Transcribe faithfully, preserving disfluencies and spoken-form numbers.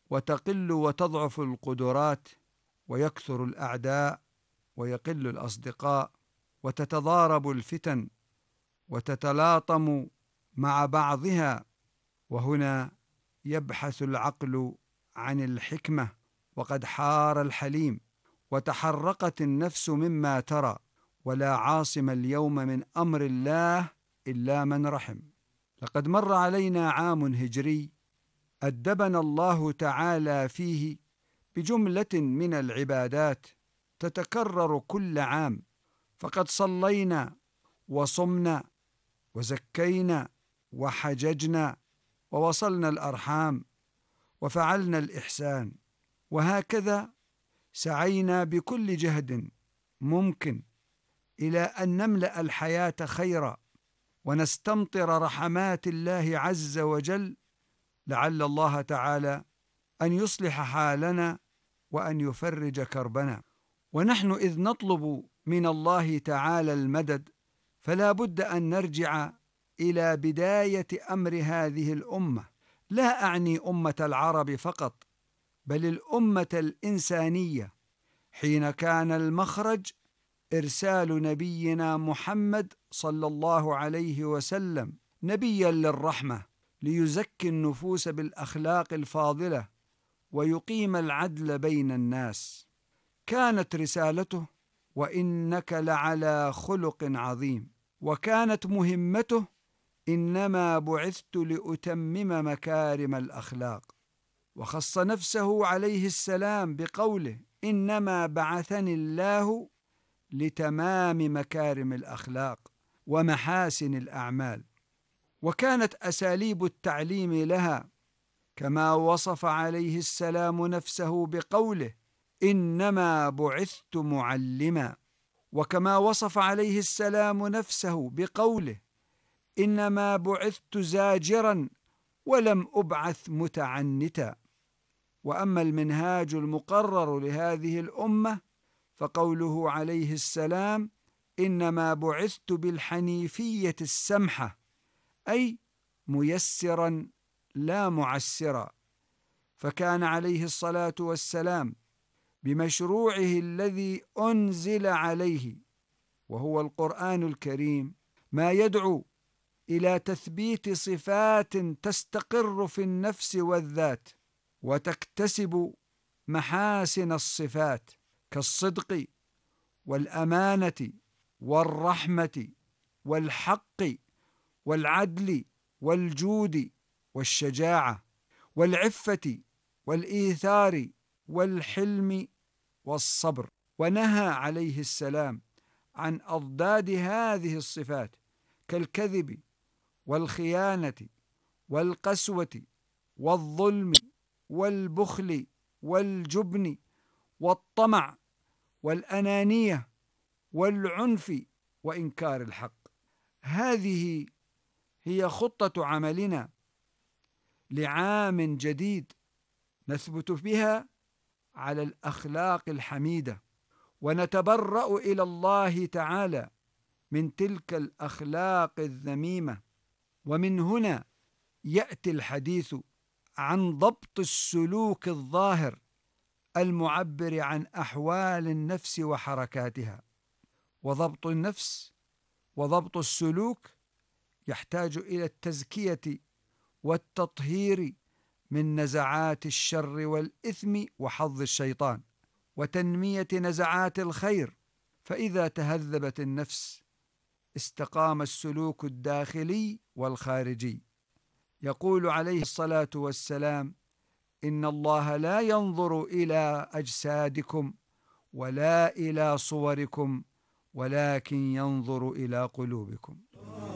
وتقل وتضعف القدرات، ويكثر الأعداء، ويقل الأصدقاء، وتتضارب الفتن، وتتلاطم مع بعضها. وهنا يبحث العقل عن الحكمة، وقد حار الحليم، وتحرقت النفس مما ترى، ولا عاصم اليوم من أمر الله إلا من رحم. لقد مر علينا عام هجري أدبنا الله تعالى فيه بجملة من العبادات تتكرر كل عام، فقد صلينا وصمنا وزكينا وحججنا ووصلنا الأرحام وفعلنا الإحسان، وهكذا سعينا بكل جهد ممكن إلى أن نملأ الحياة خيرا ونستمطر رحمات الله عز وجل، لعل الله تعالى أن يصلح حالنا وأن يفرج كربنا. ونحن إذ نطلب من الله تعالى المدد، فلا بد أن نرجع إلى بداية أمر هذه الأمة، لا أعني أمة العرب فقط، بل الأمة الإنسانية، حين كان المخرج إرسال نبينا محمد صلى الله عليه وسلم نبيا للرحمة، ليزكي النفوس بالأخلاق الفاضلة ويقيم العدل بين الناس. كانت رسالته: وإنك لعلى خلق عظيم. وكانت مهمته: إنما بعثت لأتمم مكارم الأخلاق. وخص نفسه عليه السلام بقوله: إنما بعثني الله لتمام مكارم الأخلاق ومحاسن الأعمال. وكانت أساليب التعليم لها كما وصف عليه السلام نفسه بقوله: إنما بعثت معلما، وكما وصف عليه السلام نفسه بقوله: إنما بعثت زاجرا ولم أبعث متعنتا. وأما المنهاج المقرر لهذه الأمة فقوله عليه السلام: إنما بعثت بالحنيفية السمحة، أي ميسرا لا معسرا. فكان عليه الصلاة والسلام بمشروعه الذي أنزل عليه وهو القرآن الكريم ما يدعو إلى تثبيت صفات تستقر في النفس والذات وتكتسب محاسن الصفات كالصدق والأمانة والرحمة والحق والعدل والجود والشجاعة والعفة والإيثار والحلم والصبر. ونهى عليه السلام عن أضداد هذه الصفات كالكذب والخيانة والقسوة والظلم والبخل والجبن والطمع والأنانية والعنف وإنكار الحق. هذه هي خطة عملنا لعام جديد نثبت بها على الأخلاق الحميدة، ونتبرأ إلى الله تعالى من تلك الأخلاق الذميمة. ومن هنا يأتي الحديث عن ضبط السلوك الظاهر المعبر عن أحوال النفس وحركاتها. وضبط النفس وضبط السلوك يحتاج إلى التزكية والتطهير من نزعات الشر والإثم وحظ الشيطان، وتنمية نزعات الخير. فإذا تهذبت النفس استقام السلوك الداخلي والخارجي. يقول عليه الصلاة والسلام: إن الله لا ينظر إلى أجسادكم ولا إلى صوركم ولكن ينظر إلى قلوبكم.